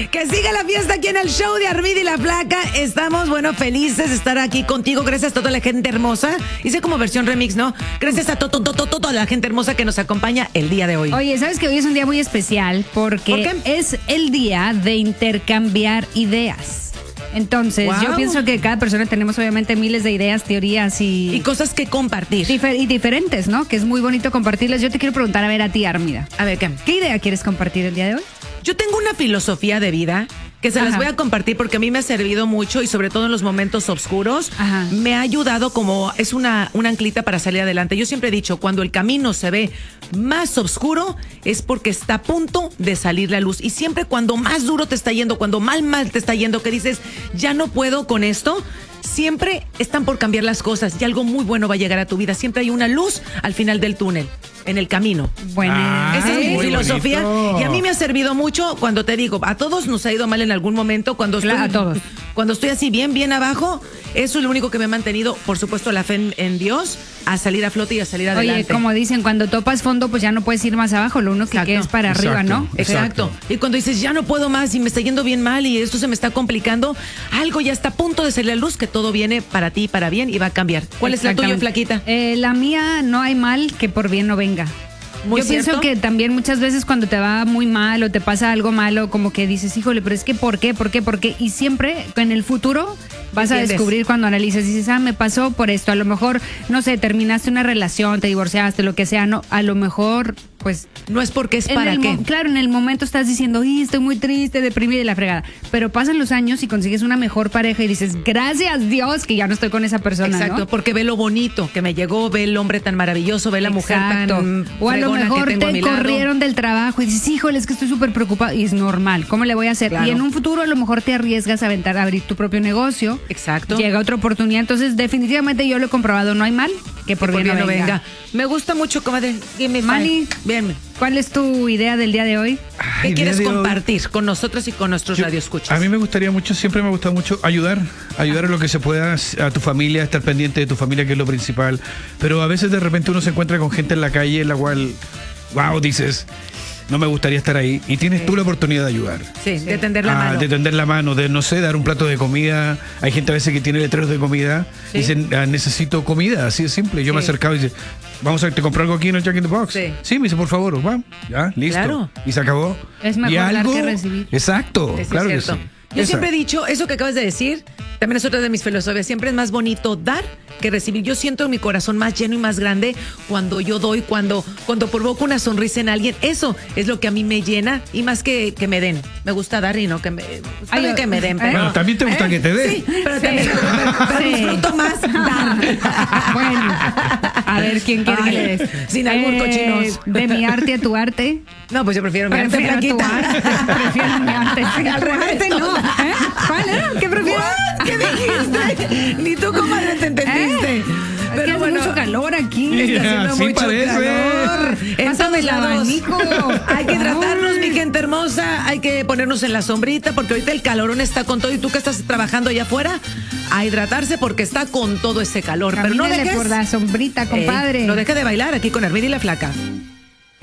Que siga la fiesta aquí en el show de Armida y la Flaca. Estamos, felices de estar aquí contigo. Gracias a toda la gente hermosa. Hice como versión remix, ¿no? Gracias a toda la gente hermosa que nos acompaña el día de hoy. Oye, ¿sabes que hoy es un día muy especial? Porque es el día de intercambiar ideas. Entonces, yo pienso que cada persona tenemos obviamente miles de ideas, teorías y cosas que compartir. Y diferentes, ¿no? Que es muy bonito compartirlas. Yo te quiero preguntar, a ver, a ti, Armida. A ver, ¿qué idea quieres compartir el día de hoy? Yo tengo una filosofía de vida que se las voy a compartir porque a mí me ha servido mucho y sobre todo en los momentos oscuros me ha ayudado es una anclita para salir adelante. Yo siempre he dicho, cuando el camino se ve más oscuro es porque está a punto de salir la luz. Y siempre cuando más duro te está yendo, cuando mal te está yendo, que dices, ya no puedo con esto, siempre están por cambiar las cosas y algo muy bueno va a llegar a tu vida. Siempre hay una luz al final del túnel, en el camino. Bueno, esa es mi filosofía bonito. y a mí me ha servido mucho cuando te digo, a todos nos ha ido mal en algún momento, cuando estoy así bien abajo, eso es lo único que me ha mantenido, por supuesto, la fe en Dios, a salir a flote y a salir adelante. Oye, como dicen, cuando topas fondo, pues ya no puedes ir más abajo, lo único que queda es para arriba, ¿no? Exacto. Y cuando dices, ya no puedo más y me está yendo bien mal y esto se me está complicando, algo ya está a punto de salir a la luz, que todo viene para ti, para bien y va a cambiar. ¿Cuál es la tuya, Flaquita? La mía, no hay mal que por bien no venga. Yo pienso que también muchas veces cuando te va muy mal o te pasa algo malo, como que dices, híjole, pero es que ¿por qué? Y siempre en el futuro vas a descubrir cuando analices, dices, me pasó por esto. A lo mejor, no sé, terminaste una relación, te divorciaste, lo que sea, no, a lo mejor, pues... No es porque es para qué. Claro, en el momento estás diciendo, estoy muy triste, deprimida y la fregada. Pero pasan los años y consigues una mejor pareja y dices, gracias Dios que ya no estoy con esa persona, Exacto, ¿no? porque ve lo bonito que me llegó, ve el hombre tan maravilloso, ve la mujer tan o a lo mejor te corrieron del trabajo y dices, híjole, es que estoy súper preocupado. Y es normal, ¿cómo le voy a hacer? Claro. Y en un futuro a lo mejor te arriesgas a abrir tu propio negocio. Exacto. Llega otra oportunidad. Entonces, definitivamente yo lo he comprobado, no hay mal que por bien no venga. Me gusta mucho, comadre. Manny, bien. ¿Cuál es tu idea del día de hoy? ¿Qué quieres compartir con nosotros y con nuestros radioescuchas? A mí me gustaría mucho, siempre me ha gustado mucho ayudar en lo que se pueda a tu familia, estar pendiente de tu familia, que es lo principal. Pero a veces de repente uno se encuentra con gente en la calle en la cual, dices, no me gustaría estar ahí. Y tienes tú la oportunidad de ayudar. Sí, de tender la mano. De tender la mano, de, no sé, dar un plato de comida. Hay gente a veces que tiene letreros de comida. Y dicen, necesito comida, así de simple. Yo me he acercado y dice, vamos a te compro algo aquí en el Jack in the Box. Sí, me dice, por favor, vamos. Ya, listo. Claro. Y se acabó. Es mejor dar que recibir. Exacto, claro que sí. Yo siempre he dicho, eso que acabas de decir, también es otra de mis filosofías. Siempre es más bonito dar que recibir. Yo siento mi corazón más lleno y más grande cuando yo doy, cuando provoco una sonrisa en alguien. Eso es lo que a mí me llena y más que me den. Me gusta dar y no que me den. Pero, bueno, también te gusta que te den. Sí, pero también pero disfruto más dar. Bueno, a ver, ¿quién quiere que le des? Sin albur, cochinos. De mi arte a tu arte. No, pues yo prefiero mi arte, Flaquita. Prefiero mi arte. Al revés, no. ¿Cuál era? ¿Qué prefieres? ¿Qué dijiste? Ni tú, comadre, te entendiste. Pero hace mucho calor aquí. Está haciendo mucho calor. Pásame el abanico. Hay que hidratarnos, mi gente hermosa. Hay que ponernos en la sombrita porque ahorita el calorón está con todo. Y tú que estás trabajando allá afuera, a hidratarse porque está con todo ese calor. Camínele pero no dejes por la sombrita, compadre. No deje de bailar aquí con Armida y la Flaca.